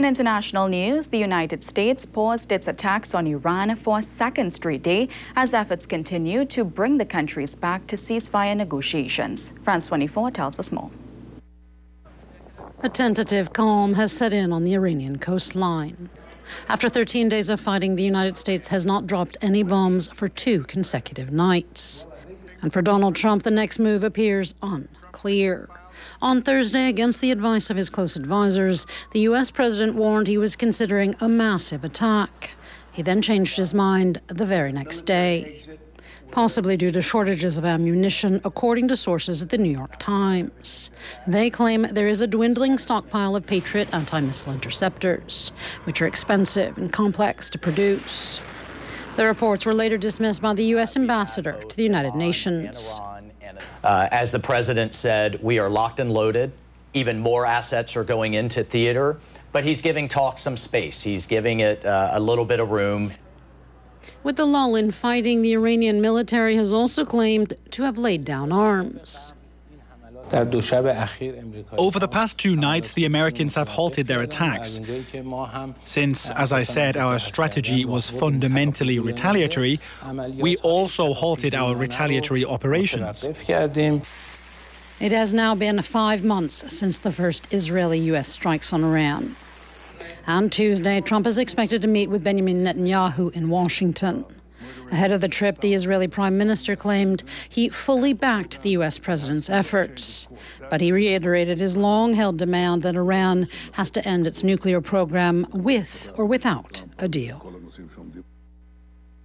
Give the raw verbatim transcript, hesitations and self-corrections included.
In international news, the United States paused its attacks on Iran for a second straight day as efforts continue to bring the countries back to ceasefire negotiations. France twenty-four tells us more. A tentative calm has set in on the Iranian coastline. After thirteen days of fighting, the United States has not dropped any bombs for two consecutive nights. And for Donald Trump, the next move appears unclear. On Thursday, against the advice of his close advisors, the U S president warned he was considering a massive attack. He then changed his mind the very next day, possibly due to shortages of ammunition, according to sources at the New York Times. They claim there is a dwindling stockpile of Patriot anti-missile interceptors, which are expensive and complex to produce. The reports were later dismissed by the U S ambassador to the United Nations. Uh, as the president said, we are locked and loaded. Even more assets are going into theater, but he's giving talk some space. He's giving it uh, a little bit of room. With the lull in fighting, the Iranian military has also claimed to have laid down arms. Over the past two nights, the Americans have halted their attacks. Since, as I said, our strategy was fundamentally retaliatory, we also halted our retaliatory operations. It has now been five months since the first Israeli-U S strikes on Iran. And Tuesday, Trump is expected to meet with Benjamin Netanyahu in Washington. Ahead of the trip, the Israeli prime minister claimed he fully backed the U S president's efforts. But he reiterated his long-held demand that Iran has to end its nuclear program with or without a deal.